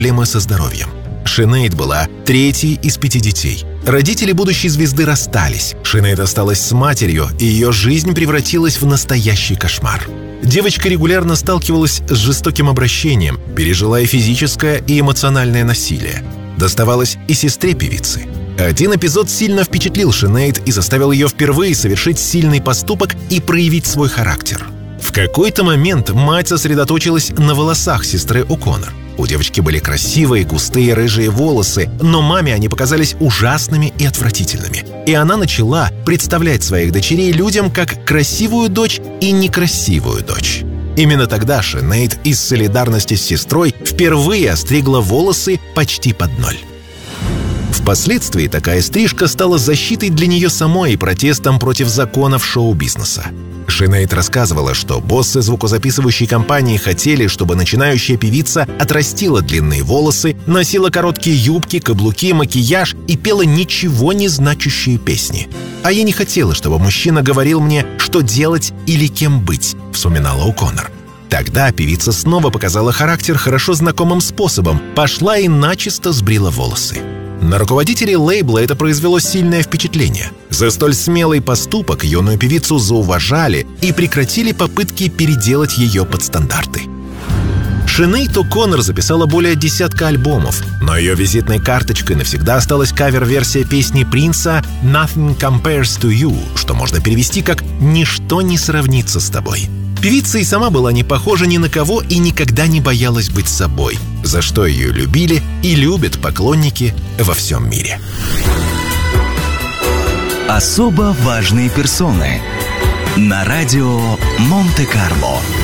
проблемы со здоровьем. Синеад была третьей из 5 детей. Родители будущей звезды расстались. Синеад осталась с матерью, и ее жизнь превратилась в настоящий кошмар. Девочка регулярно сталкивалась с жестоким обращением, пережила и физическое, и эмоциональное насилие. Доставалось и сестре певицы. Один эпизод сильно впечатлил Синеад и заставил ее впервые совершить сильный поступок и проявить свой характер. В какой-то момент мать сосредоточилась на волосах сестры О'Коннор. У девочки были красивые, густые рыжие волосы, но маме они показались ужасными и отвратительными. И она начала представлять своих дочерей людям как красивую дочь и некрасивую дочь. Именно тогда Синеад из солидарности с сестрой впервые остригла волосы почти под ноль. Впоследствии такая стрижка стала защитой для нее самой и протестом против законов шоу-бизнеса. Синеад рассказывала, что боссы звукозаписывающей компании хотели, чтобы начинающая певица отрастила длинные волосы, носила короткие юбки, каблуки, макияж и пела ничего не значащие песни. «А я не хотела, чтобы мужчина говорил мне, что делать или кем быть», — вспоминала О'Коннор. Тогда певица снова показала характер хорошо знакомым способом, пошла и начисто сбрила волосы. На руководителей лейбла это произвело сильное впечатление. За столь смелый поступок юную певицу зауважали и прекратили попытки переделать ее под стандарты. Синеад О'Коннор записала более 10 альбомов, но ее визитной карточкой навсегда осталась кавер-версия песни Принца «Nothing Compares to You», что можно перевести как «Ничто не сравнится с тобой». Певица и сама была не похожа ни на кого и никогда не боялась быть собой, за что ее любили и любят поклонники во всем мире. Особо важные персоны на радио Монте-Карло.